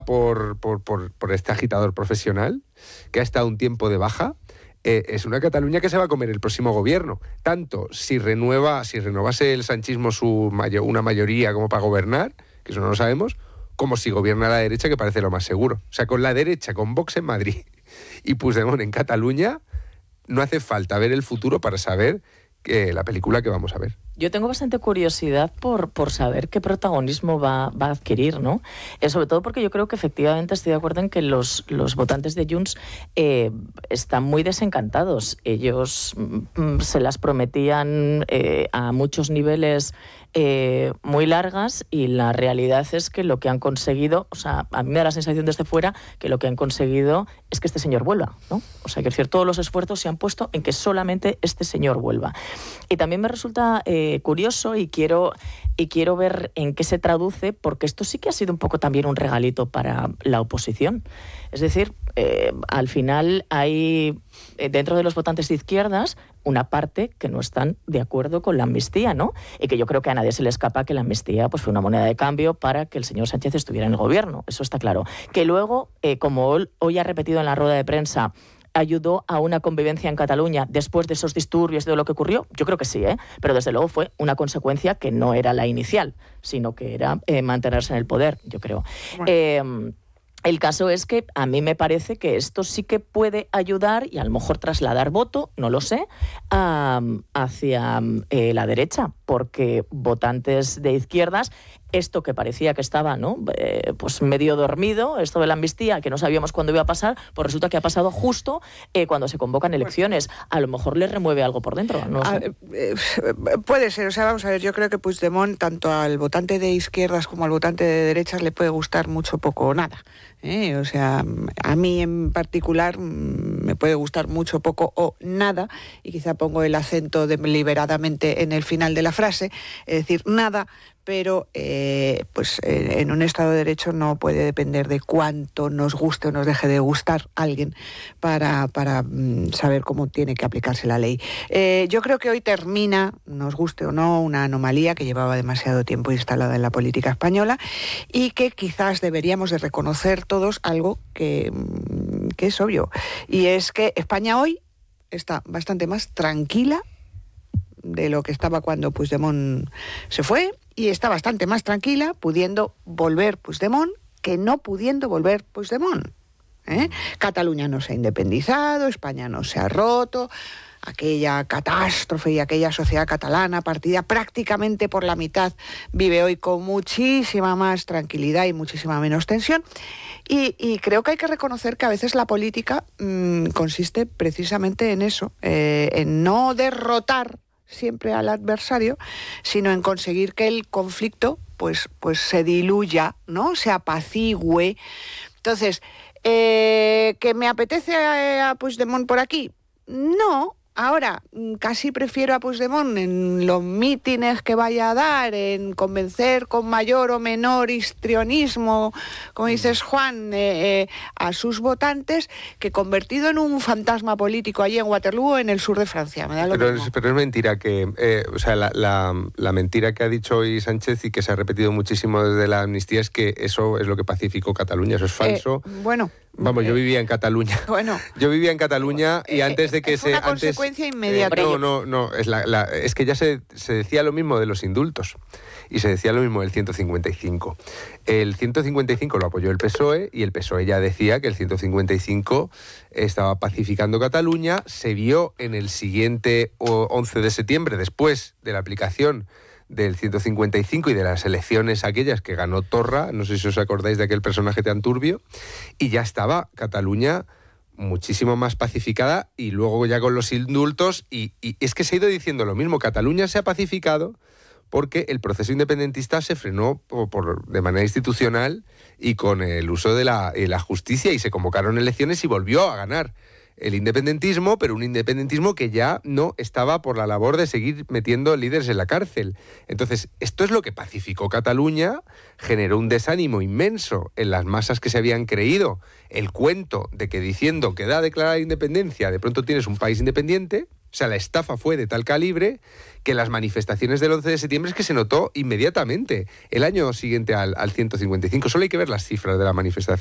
por este agitador profesional, que ha estado un tiempo de baja, es una Cataluña que se va a comer el próximo gobierno. Tanto si renovase el sanchismo una mayoría como para gobernar, que eso no lo sabemos, como si gobierna la derecha, que parece lo más seguro. O sea, con la derecha, con Vox en Madrid y Puigdemont en Cataluña, no hace falta ver el futuro para saber la película que vamos a ver. Yo tengo bastante curiosidad por saber qué protagonismo va a adquirir, ¿no? Sobre todo porque yo creo que efectivamente estoy de acuerdo en que los votantes de Junts están muy desencantados. Ellos se las prometían a muchos niveles muy largas, y la realidad es que lo que han conseguido, o sea, a mí me da la sensación desde fuera que lo que han conseguido es que este señor vuelva, ¿no? O sea, que es decir, todos los esfuerzos se han puesto en que solamente este señor vuelva. Y también me resulta curioso y quiero ver en qué se traduce, porque esto sí que ha sido un poco también un regalito para la oposición. Es decir, al final hay dentro de los votantes de izquierdas una parte que no están de acuerdo con la amnistía, ¿no? Y que yo creo que a nadie se le escapa que la amnistía pues fue una moneda de cambio para que el señor Sánchez estuviera en el gobierno. Eso está claro. Que luego, como hoy ha repetido en la rueda de prensa, ayudó a una convivencia en Cataluña después de esos disturbios, de lo que ocurrió, yo creo que sí, pero desde luego fue una consecuencia que no era la inicial, sino que era mantenerse en el poder, yo creo. Bueno. El caso es que a mí me parece que esto sí que puede ayudar y a lo mejor trasladar voto, no lo sé, hacia la derecha, porque votantes de izquierdas, esto que parecía que estaba, ¿no? Pues medio dormido, esto de la amnistía, que no sabíamos cuándo iba a pasar, pues resulta que ha pasado justo cuando se convocan elecciones. A lo mejor les remueve algo por dentro, no sé. Puede ser, o sea, vamos a ver, yo creo que Puigdemont, tanto al votante de izquierdas como al votante de derechas, le puede gustar mucho, poco o nada. O sea, a mí en particular me puede gustar mucho, poco o nada, y quizá pongo el acento deliberadamente en el final de la frase, es decir, nada, pero en un Estado de Derecho no puede depender de cuánto nos guste o nos deje de gustar alguien para saber cómo tiene que aplicarse la ley. Yo creo que hoy termina, nos guste o no, una anomalía que llevaba demasiado tiempo instalada en la política española y que quizás deberíamos de reconocer todos algo que es obvio, y es que España hoy está bastante más tranquila de lo que estaba cuando Puigdemont se fue, y está bastante más tranquila pudiendo volver Puigdemont que no pudiendo volver Puigdemont. Cataluña no se ha independizado, España no se ha roto, aquella catástrofe y aquella sociedad catalana partida prácticamente por la mitad vive hoy con muchísima más tranquilidad y muchísima menos tensión. Y creo que hay que reconocer que a veces la política consiste precisamente en eso, en no derrotar siempre al adversario, sino en conseguir que el conflicto pues se diluya, ¿no? Se apacigüe. Entonces, ¿que me apetece a Puigdemont por aquí? No. Ahora, casi prefiero a Puigdemont en los mítines que vaya a dar, en convencer con mayor o menor histrionismo, como dices, Juan, a sus votantes, que convertido en un fantasma político allí en Waterloo, en el sur de Francia. Me da lo mismo. Pero es mentira que, la mentira que ha dicho hoy Sánchez y que se ha repetido muchísimo desde la amnistía es que eso es lo que pacificó Cataluña. Eso es falso. Vamos, yo vivía en Cataluña. Yo vivía en Cataluña y antes de que una consecuencia inmediata. No. Es que ya se decía lo mismo de los indultos y se decía lo mismo del 155. El 155 lo apoyó el PSOE y el PSOE ya decía que el 155 estaba pacificando Cataluña. Se vio en el siguiente 11 de septiembre, después de la aplicación del 155 y de las elecciones aquellas que ganó Torra, no sé si os acordáis de aquel personaje tan turbio, y ya estaba Cataluña muchísimo más pacificada, y luego ya con los indultos, y es que se ha ido diciendo lo mismo, Cataluña se ha pacificado porque el proceso independentista se frenó de manera institucional y con el uso de la justicia, y se convocaron elecciones y volvió a ganar el independentismo, pero un independentismo que ya no estaba por la labor de seguir metiendo líderes en la cárcel. Entonces, esto es lo que pacificó Cataluña, generó un desánimo inmenso en las masas que se habían creído el cuento de que diciendo que da declarada independencia, de pronto tienes un país independiente, O sea, la estafa fue de tal calibre que las manifestaciones del 11 de septiembre es que se notó inmediatamente, el año siguiente al 155. Solo hay que ver las cifras de la manifestación.